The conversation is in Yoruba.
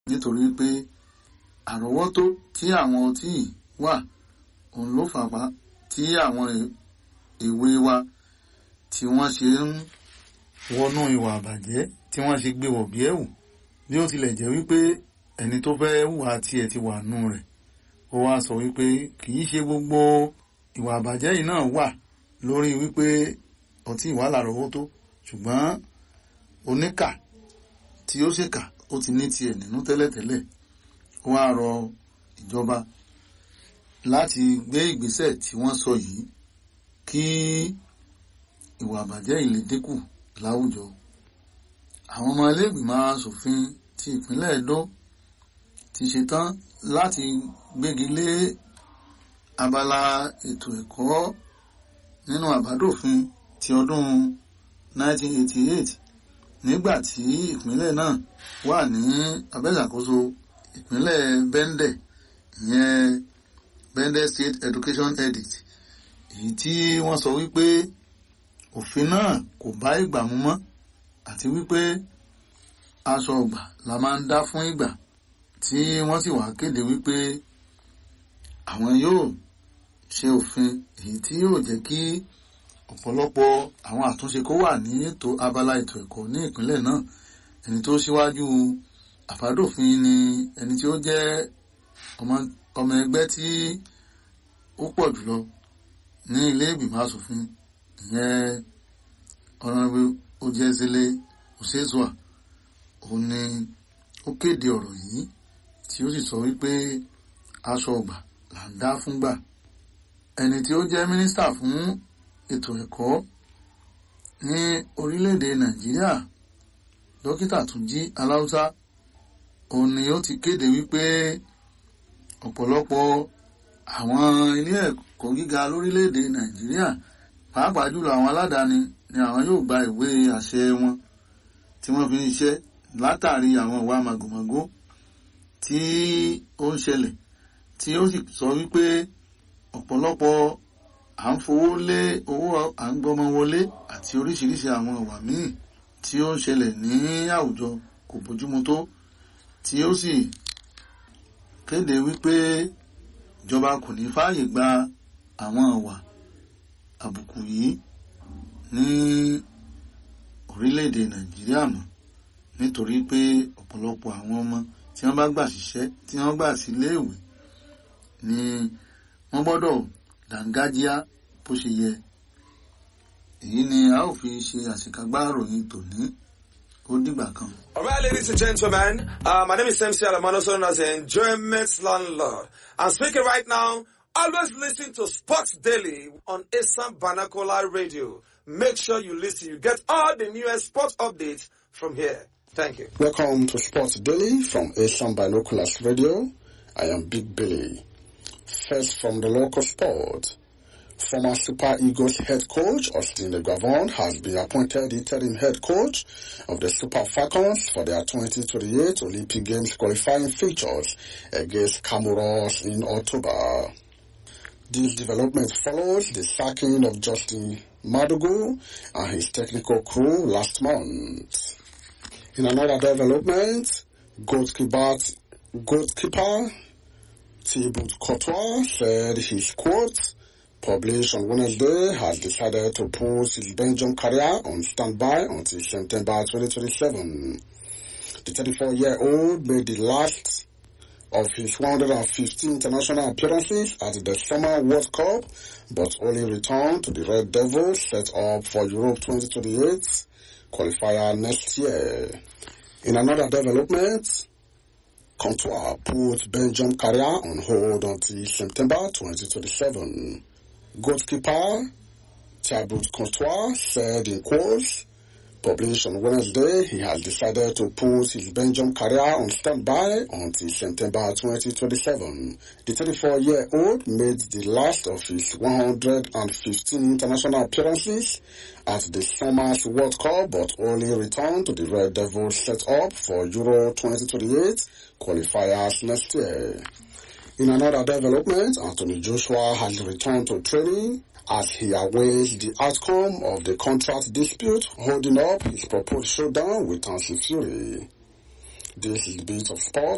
nítorí pé àrọ́wọ́tó tí àwọn ọtí yìí wà òun ló fà á tí àwọn èwe wa tí wọ́n ṣe ń wọnú ìwà àbàjẹ́ tí wọ́n ṣe gbé wọ̀ bí ẹ̀wù bí ó tilẹ̀ jẹ́ wípé ẹni tó fẹ́ hùwà tiẹ̀ ti wà nù rẹ̀ ó wá sọ wípé kì í ṣe gbogbo ìwà àbàjẹ́ yìí náà wà lórí wípé ọtí ìwà lárọ̀ọ́wọ́tó ṣùgbọ́n oníkà tí ó ṣèkà ó ti ní tiẹ̀ nínú tẹ́lẹ̀tẹ́lẹ̀ ó wá rọ ìjọba láti gbé ìgbésẹ̀ tí wọ́n sọ yìí kí ìwà àbàjẹ́ yìí lè dínkù láwùjọ. Àwọn ọmọ ilé-ìgbìmọ̀ aṣòfin ti ìpínlẹ̀ Ẹdó ti ṣetán láti gbégi lé abala ètò ẹ̀kọ́ nínú àbádòfin ti ọdún 1988 nígbà tí ìpínlẹ̀ náà wà ní abẹ́ṣàkóso ìpínlẹ̀ Bẹ́ndẹ̀ ìyẹn Bẹ́ndẹ̀ State Education Edict èyí tí wọ́n sọ wípé òfin náà kò bá ìgbà mu mọ́ àti wípé aṣọ ọgbà la máa ń dá fún ìgbà tí wọ́n sì wá kéde wípé àwọn yóò ṣe òfin èyí tí yóò jẹ́ kí ọ̀pọ̀lọpọ̀ àwọn àtúnṣe kó wà ní ètò abala ètò ẹ̀kọ́ ní ìpínlẹ̀ náà. Ẹni tó ṣíwájú àbádòfin ni ẹni tí ó jẹ́ ọmọ ẹgbẹ́ tí ó pọ̀ jùlọ ní ilé ìgbìmọ̀ aṣòfin ìyẹn Honorable Ojezele Osezua òun ni ó kéde ọ̀rọ̀ yìí tí ó sì sọ wípé aṣọ ọgbà là ń dá fúngbà. Ẹni tí ó jẹ́ mínísítà fún ètò ẹ̀kọ́ ní orílẹ̀-èdè Nàìjíríà Dókítà Túnjí Aláùsá òun ni ó ti kéde wípé ọ̀pọ̀lọpọ̀ àwọn ilé ẹ̀kọ́ gíga lórílẹ̀-èdè Nàìjíríà pàápàá jùlọ àwọn aládàáni ni àwọn yóò gba ìwé àṣẹ wọn tí wọ́n fi ń ṣiṣẹ́ látàrí àwọn ìwà màgòmágó tí ó ń ṣẹlẹ̀ tí ó sì sọ wípé ọ̀pọ̀lọpọ̀ à ń fowó lé owó à ń gbọ́mọ wọlé àti oríṣiríṣi àwọn ìwà míì tí ó ń ṣẹlẹ̀ ní àwùjọ kò bójúmu tó tí ó sì kéde wípé ìjọba kò ní fààyè gba àwọn ìwà àbùkù yìí ní orílẹ̀-èdè Nàìjíríà mọ́ nítorí pé ọ̀pọ̀lọpọ̀ àwọn ọmọ tí wọ́n bá gbà síṣẹ́ tí wọ́n gbà sí iléèwé ni wọ́n gbọ́dọ̀ dàǹgájíá bó ṣe yẹ. Èyí ni a ó fi ṣe àṣekágbá ìròyìn tòní. Ó dìgbà kan. All right, ladies and gentlemen, my name is MC Alamano, known as the Enjoyment Landlord. I'm speaking right now. Always listen to Sports Daily on Assam Banakola Radio. Make sure you listen. You get all the newest sports updates from here. Thank you. Welcome to Sports Daily from Assam Binoculars Radio. I am Big Billy. First from the local sport. Former Super Eagles head coach Austin Gavon has been appointed the interim head coach of the Super Falcons for their 2028 Olympic Games qualifying fixtures against Comoros in October. This development follows the sacking of Justin Madugu and his technical crew last month. In another development, goalkeeper Thibaut Courtois said his quote, published on Wednesday, has decided to put his Belgium career on standby until September 2027. The 34-year-old made the last of his 115 international appearances at the Summer World Cup, but only returned to the Red Devils set up for Europe 2028 qualifier next year. In another development, Courtois put Belgium career on hold until September 2027. Goalkeeper Thibaut Courtois said in quotes, published on Wednesday, he has decided to put his Belgium career on standby until September 2027. The 34-year-old made the last of his 115 international appearances at the Summer's World Cup, but only returned to the Red Devils set up for Euro 2028 qualifiers next year. In another development, Anthony Joshua has returned to training as he awaits the outcome of the contract dispute holding up his proposed showdown with Tyson Fury. This is the Beat of Sport